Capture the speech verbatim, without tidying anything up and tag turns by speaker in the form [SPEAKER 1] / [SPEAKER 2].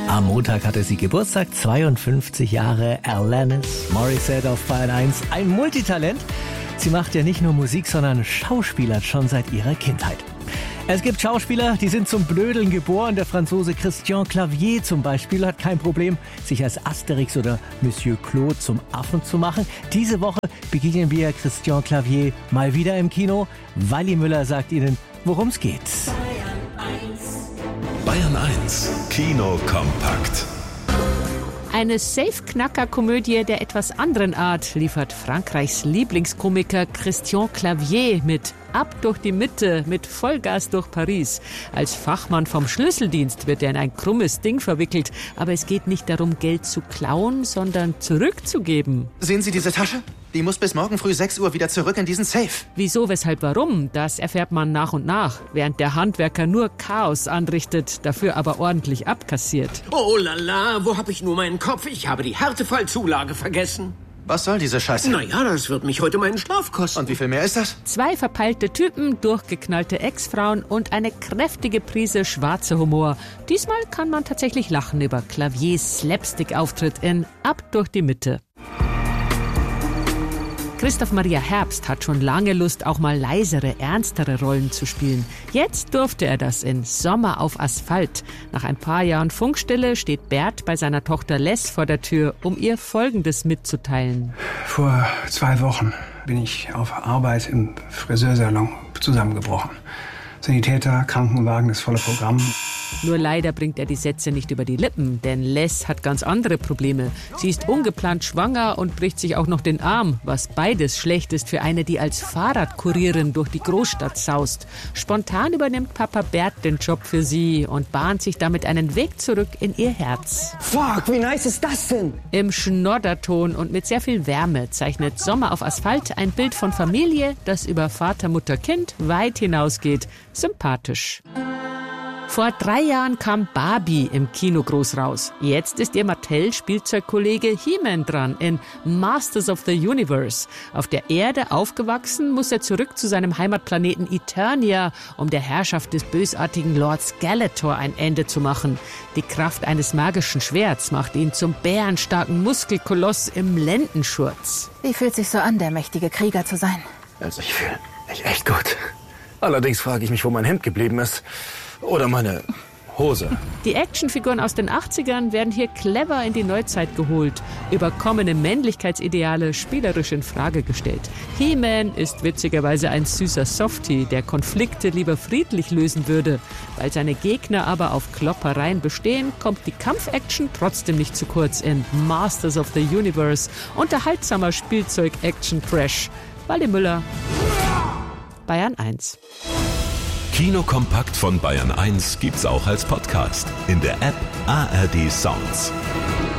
[SPEAKER 1] Am Montag hatte sie Geburtstag, zweiundfünfzig Jahre, Alanis Morissette auf Bayern eins. Ein Multitalent. Sie macht ja nicht nur Musik, sondern schauspielert schon seit ihrer Kindheit. Es gibt Schauspieler, die sind zum Blödeln geboren. Der Franzose Christian Clavier zum Beispiel hat kein Problem, sich als Asterix oder Monsieur Claude zum Affen zu machen. Diese Woche begegnen wir Christian Clavier mal wieder im Kino. Walli Müller sagt Ihnen, worum es geht.
[SPEAKER 2] Bayern eins Kino kompakt.
[SPEAKER 3] Eine Safe-Knacker-Komödie der etwas anderen Art liefert Frankreichs Lieblingskomiker Christian Clavier mit Ab durch die Mitte, mit Vollgas durch Paris. Als Fachmann vom Schlüsseldienst wird er in ein krummes Ding verwickelt. Aber es geht nicht darum, Geld zu klauen, sondern zurückzugeben.
[SPEAKER 4] Sehen Sie diese Tasche? Die muss bis morgen früh sechs Uhr wieder zurück in diesen Safe.
[SPEAKER 3] Wieso, weshalb, warum? Das erfährt man nach und nach, während der Handwerker nur Chaos anrichtet, dafür aber ordentlich abkassiert.
[SPEAKER 5] Oh lala, wo hab ich nur meinen Kopf? Ich habe die Härtefallzulage vergessen.
[SPEAKER 4] Was soll diese Scheiße?
[SPEAKER 5] Naja, das wird mich heute meinen Schlaf kosten.
[SPEAKER 4] Und wie viel mehr ist das?
[SPEAKER 3] Zwei verpeilte Typen, durchgeknallte Ex-Frauen und eine kräftige Prise schwarzer Humor. Diesmal kann man tatsächlich lachen über Claviers Slapstick-Auftritt in Ab durch die Mitte. Christoph Maria Herbst hat schon lange Lust, auch mal leisere, ernstere Rollen zu spielen. Jetzt durfte er das in Sommer auf Asphalt. Nach ein paar Jahren Funkstille steht Bert bei seiner Tochter Les vor der Tür, um ihr Folgendes mitzuteilen.
[SPEAKER 6] Vor zwei Wochen bin ich auf Arbeit im Friseursalon zusammengebrochen. Sanitäter, Krankenwagen, das volle Programm.
[SPEAKER 3] Nur leider bringt er die Sätze nicht über die Lippen, denn Les hat ganz andere Probleme. Sie ist ungeplant schwanger und bricht sich auch noch den Arm, was beides schlecht ist für eine, die als Fahrradkurierin durch die Großstadt saust. Spontan übernimmt Papa Bert den Job für sie und bahnt sich damit einen Weg zurück in ihr Herz.
[SPEAKER 7] Fuck, wie nice ist das denn?
[SPEAKER 3] Im Schnodderton und mit sehr viel Wärme zeichnet Sommer auf Asphalt ein Bild von Familie, das über Vater, Mutter, Kind weit hinausgeht. Sympathisch. Vor drei Jahren kam Barbie im Kino groß raus. Jetzt ist ihr Mattel-Spielzeugkollege He-Man dran in Masters of the Universe. Auf der Erde aufgewachsen, muss er zurück zu seinem Heimatplaneten Eternia, um der Herrschaft des bösartigen Lord Skeletor ein Ende zu machen. Die Kraft eines magischen Schwerts macht ihn zum bärenstarken Muskelkoloss im Lendenschurz.
[SPEAKER 8] Wie fühlt sich so an, der mächtige Krieger zu sein?
[SPEAKER 7] Also ich fühle mich echt gut. Allerdings frage ich mich, wo mein Hemd geblieben ist. Oder meine Hose.
[SPEAKER 3] Die Actionfiguren aus den achtzigern werden hier clever in die Neuzeit geholt, überkommene Männlichkeitsideale spielerisch in Frage gestellt. He-Man ist witzigerweise ein süßer Softie, der Konflikte lieber friedlich lösen würde. Weil seine Gegner aber auf Kloppereien bestehen, kommt die Kampfaction trotzdem nicht zu kurz in Masters of the Universe. Unterhaltsamer Spielzeug-Action-Crash. Walli Müller, Bayern eins.
[SPEAKER 2] Kino kompakt von Bayern eins gibt's auch als Podcast in der App A R D Sounds.